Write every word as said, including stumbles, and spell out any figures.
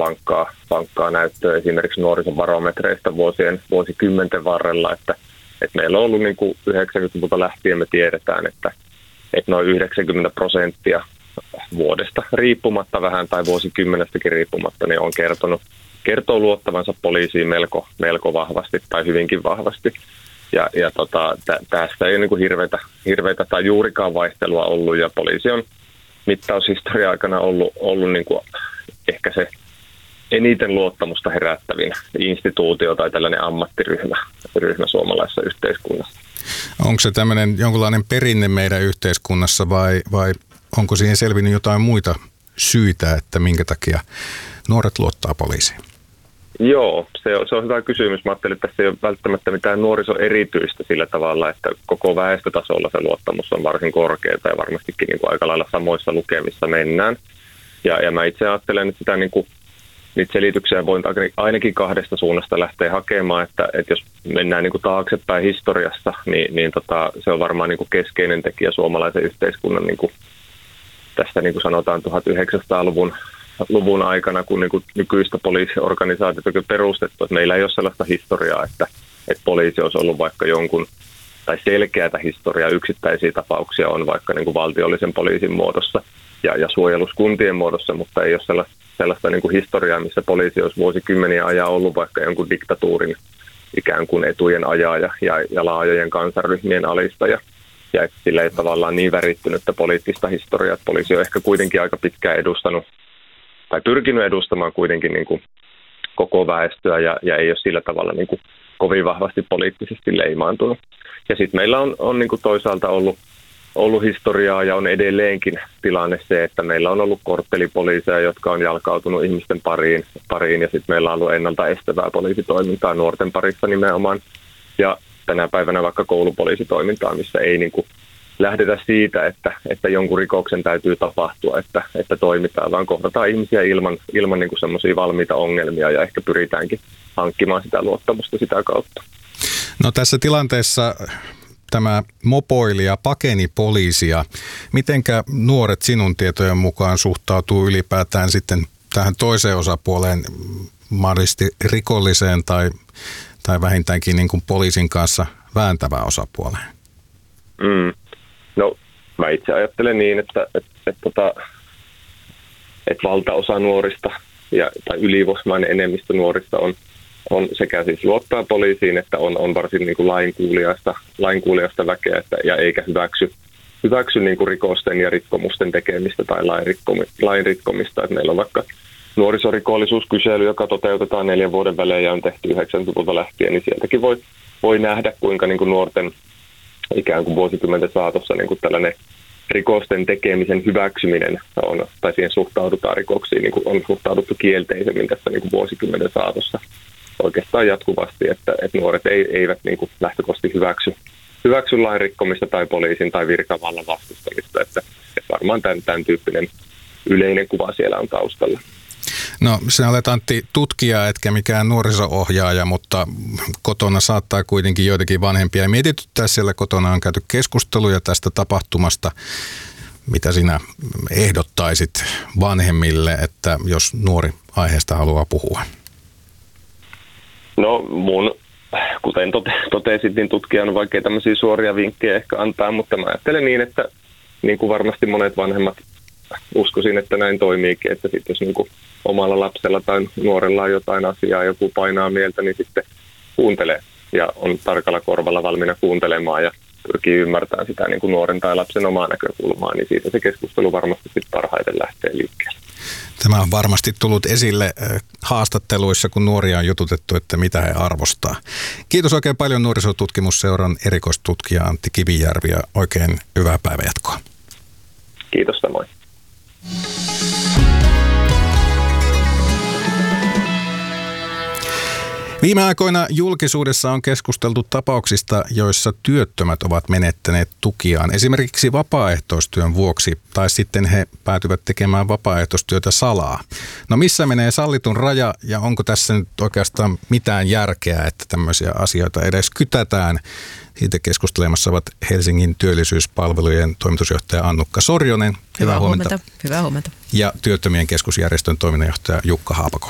vankkaa, vankkaa näyttöä esimerkiksi nuorisobarometreista vuosien, vuosikymmenten varrella, että, että meillä on ollut niin kuin yhdeksänkymmentäluvulta lähtien me tiedetään, että, että noin yhdeksänkymmentä prosenttia vuodesta riippumatta vähän tai vuosikymmenestäkin riippumatta niin on kertonut, kertoo luottavansa poliisiin melko, melko vahvasti tai hyvinkin vahvasti. Ja, ja tota, tä, tästä ei ole niin kuin hirveitä, hirveitä tai juurikaan vaihtelua ollut ja poliisi on mittaushistorian aikana ollut, ollut niin kuin ehkä se eniten luottamusta herättävin instituutio tai tällainen ammattiryhmä ryhmä suomalaisessa yhteiskunnassa. Onko se tämmöinen jonkinlainen perinne meidän yhteiskunnassa vai, vai onko siihen selvinnyt jotain muita syitä, että minkä takia nuoret luottaa poliisiin? Joo, se on, se on hyvä kysymys. Mä ajattelin, että tässä ei ole välttämättä mitään nuorisoerityistä sillä tavalla, että koko väestötasolla se luottamus on varsin korkeata ja varmastikin niin kuin aika lailla samoissa lukemissa mennään. Ja, ja mä itse ajattelen, että sitä niin kuin, niitä selityksiä voin ainakin kahdesta suunnasta lähteä hakemaan, että, että jos mennään niin kuin taaksepäin historiassa, niin, niin tota, se on varmaan niin kuin keskeinen tekijä suomalaisen yhteiskunnan niin kuin tästä niin kuin sanotaan tuhatyhdeksänsataaluvun luvun aikana, kun niin kuin nykyistä poliisiorganisaatiota on perustettu, että meillä ei ole sellaista historiaa, että, että poliisi olisi ollut vaikka jonkun, tai selkeätä historiaa, yksittäisiä tapauksia on vaikka niin kuin valtiollisen poliisin muodossa ja, ja suojeluskuntien muodossa, mutta ei ole sellaista, sellaista niin kuin historiaa, missä poliisi olisi vuosikymmeniä ajan ollut vaikka jonkun diktatuurin ikään kuin etujen ajaja ja, ja laajojen kansanryhmien alistaja. Ja että sillä ei tavallaan niin värittynyttä poliittista historiaa, että poliisi on ehkä kuitenkin aika pitkään edustanut tai pyrkinyt edustamaan kuitenkin niin kuin koko väestöä ja, ja ei ole sillä tavalla niin kuin kovin vahvasti poliittisesti leimaantunut. Ja sitten meillä on, on niin kuin toisaalta ollut, ollut historiaa ja on edelleenkin tilanne se, että meillä on ollut korttelipoliiseja, jotka on jalkautunut ihmisten pariin, pariin ja sitten meillä on ollut ennalta estävää poliisitoimintaa nuorten parissa nimenomaan. Ja tänä päivänä vaikka koulupoliisitoimintaa, missä ei niin kuin lähdetä siitä, että, että jonkun rikoksen täytyy tapahtua, että, että toimitaan, vaan kohdataan ihmisiä ilman, ilman niin kuin semmoisia valmiita ongelmia ja ehkä pyritäänkin hankkimaan sitä luottamusta sitä kautta. No tässä tilanteessa tämä mopoili ja pakeni poliisia. Mitenkä nuoret sinun tietojen mukaan suhtautuu ylipäätään sitten tähän toiseen osapuoleen, mahdollisesti rikolliseen tai, tai vähintäänkin niin kuin poliisin kanssa vääntävään osapuoleen? Mm. No, mä itse ajattelen niin, että, että, että, että, että valtaosa nuorista ja, tai ylivoimainen enemmistö nuorista on, on sekä siis luottaa poliisiin, että on, on varsin niin kuin lainkuuliaista, lainkuuliaista väkeä että, ja eikä hyväksy, hyväksy niin kuin rikosten ja rikkomusten tekemistä tai lainrikkomista. Että meillä on vaikka nuorisorikollisuuskysely, joka toteutetaan neljän vuoden välein ja on tehty yhdeksänkymmentäluvulta lähtien, niin sieltäkin voi, voi nähdä, kuinka niin kuin nuorten ikään kuin vuosikymmenten saatossa niin kuin tällainen rikosten tekemisen hyväksyminen on, tai siihen suhtaudutaan rikoksiin, niin kuin on suhtauduttu kielteisemmin tässä niin kuin vuosikymmenten saatossa oikeastaan jatkuvasti, että, että nuoret ei, eivät niin kuin lähtökohtaisesti hyväksy, hyväksy lain rikkomista tai poliisin tai virkavallan vastustamista, että, että varmaan tämän, tämän tyyppinen yleinen kuva siellä on taustalla. No, sinä olet Antti tutkija, etkä mikään nuoriso-ohjaaja, mutta kotona saattaa kuitenkin joitakin vanhempia mietityttää. Siellä kotona on käyty keskusteluja tästä tapahtumasta. Mitä sinä ehdottaisit vanhemmille, että jos nuori aiheesta haluaa puhua? No mun, kuten tote, totesit, niin tutkijan on vaikea tämmöisiä suoria vinkkejä ehkä antaa, mutta mä ajattelen niin, että niin kuin varmasti monet vanhemmat uskoisin, että näin toimiikin, että sitten jos niin kuin omalla lapsella tai nuorella on jotain asiaa, joku painaa mieltä, niin sitten kuuntelee ja on tarkalla korvalla valmiina kuuntelemaan ja pyrkii ymmärtämään sitä niin kuin nuoren tai lapsen omaa näkökulmaa, niin siitä se keskustelu varmasti sitten parhaiten lähtee liikkeelle. Tämä on varmasti tullut esille haastatteluissa, kun nuoria on jututettu, että mitä he arvostaa. Kiitos oikein paljon Nuorisotutkimusseuran erikoistutkija Antti Kivijärvi ja oikein hyvää päivänjatkoa. Kiitos samoin. Viime aikoina julkisuudessa on keskusteltu tapauksista, joissa työttömät ovat menettäneet tukiaan esimerkiksi vapaaehtoistyön vuoksi tai sitten he päätyvät tekemään vapaaehtoistyötä salaa. No missä menee sallitun raja ja onko tässä nyt oikeastaan mitään järkeä, että tämmöisiä asioita edes kytätään? Siitä keskustelemassa ovat Helsingin työllisyyspalvelujen toimitusjohtaja Annukka Sorjonen. Hyvää, Hyvää huomenta. huomenta. Hyvää huomenta. Ja Työttömien keskusjärjestön toiminnanjohtaja Jukka Haapakoski.